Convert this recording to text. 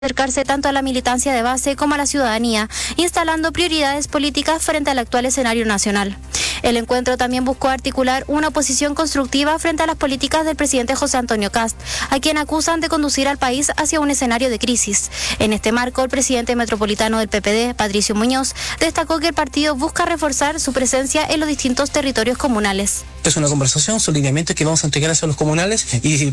acercarse tanto a la militancia de base como a la ciudadanía, instalando prioridades políticas frente al actual escenario nacional. El encuentro también buscó articular una oposición constructiva frente a las políticas del presidente José Antonio Kast, a quien acusan de conducir al país hacia un escenario de crisis. En este marco, el presidente metropolitano del PPD, Patricio Muñoz, destacó que el partido busca reforzar su presencia en los distintos territorios comunales. Es una conversación, son lineamientos que vamos a entregar hacia los comunales y